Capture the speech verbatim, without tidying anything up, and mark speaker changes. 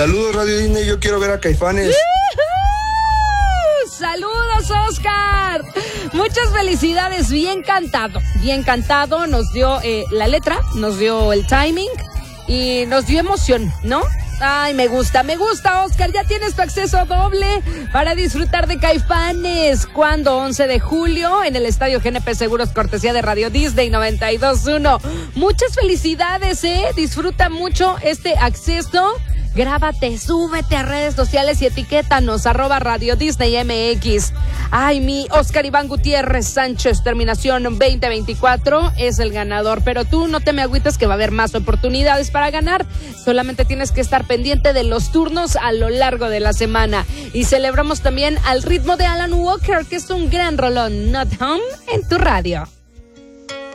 Speaker 1: Saludos, Radio Disney, yo quiero ver a Caifanes.
Speaker 2: ¡Saludos, Oscar! Muchas felicidades, bien cantado, bien cantado, nos dio eh, la letra, nos dio el timing y nos dio emoción, ¿no? Ay, me gusta, me gusta, Oscar, ya tienes tu acceso doble para disfrutar de Caifanes. ¿Cuándo? once de julio en el Estadio G N P Seguros, cortesía de Radio Disney noventa y dos punto uno. Muchas felicidades, ¿eh? Disfruta mucho este acceso. Grábate, súbete a redes sociales y etiquétanos, arroba Radio Disney M X. Ay, mi Oscar Iván Gutiérrez Sánchez, terminación veinte veinticuatro, es el ganador. Pero tú no te me agüites que va a haber más oportunidades para ganar. Solamente tienes que estar pendiente de los turnos a lo largo de la semana. Y celebramos también al ritmo de Alan Walker, que es un gran rolón. Not Home en tu radio.